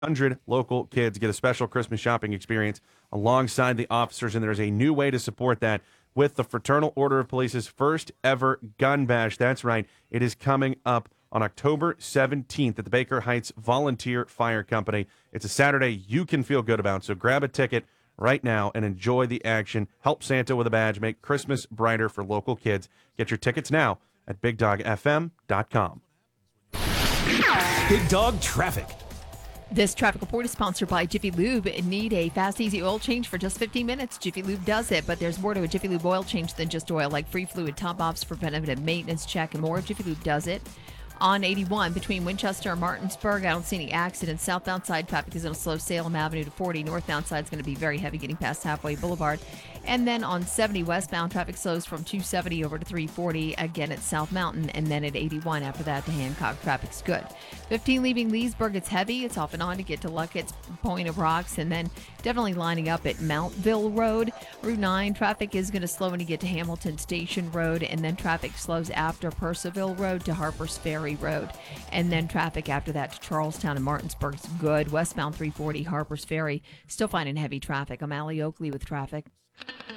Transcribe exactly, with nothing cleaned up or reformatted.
one hundred local kids get a special Christmas shopping experience alongside the officers, and there's a new way to support that with the Fraternal Order of Police's first ever gun bash. That's right. It is coming up on October seventeenth at the Baker Heights Volunteer Fire Company. It's a Saturday you can feel good about, so grab a ticket right now and enjoy the action. Help Santa with a badge. Make Christmas brighter for local kids. Get your tickets now at big dog f m dot com. Big Dog Traffic. This traffic report is sponsored by Jiffy Lube. Need a fast, easy oil change for just fifteen minutes? Jiffy Lube does it, but there's more to a Jiffy Lube oil change than just oil, like free fluid top-offs for preventative maintenance check and more. Jiffy Lube does it. On eighty-one, between Winchester and Martinsburg, I don't see any accidents. Southbound side traffic is going to slow Salem Avenue to forty. Northbound side is going to be very heavy getting past Halfway Boulevard. And then on seventy westbound, traffic slows from two seventy over to three forty, again at South Mountain, and then at eighty-one after that to Hancock. Traffic's good. fifteen leaving Leesburg, it's heavy. It's off and on to get to Luckett's, Point of Rocks, and then definitely lining up at Mountville Road. Route nine, traffic is going to slow when you get to Hamilton Station Road, and then traffic slows after Percival Road to Harpers Ferry Road. And then traffic after that to Charlestown and Martinsburg's good. Westbound three forty, Harpers Ferry, still finding heavy traffic. I'm Allie Oakley with traffic.